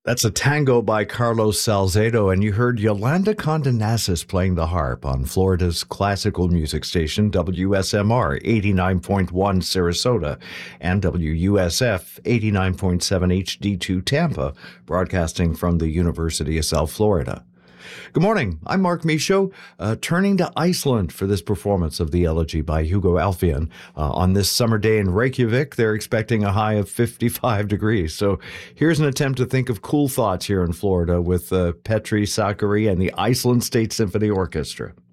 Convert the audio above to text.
That's a tango by Carlos Salcedo, and you heard Yolanda Condenazes playing the harp on Florida's classical music station, WSMR 89.1 Sarasota and WUSF 89.7 HD2 Tampa, broadcasting from the University of South Florida. Good morning. I'm Mark Michaud, turning to Iceland for this performance of the Elegy by Hugo Alfvén. On this summer day in Reykjavik, they're expecting a high of 55 degrees. So here's an attempt to think of cool thoughts here in Florida with Petri Sakari and the Iceland State Symphony Orchestra.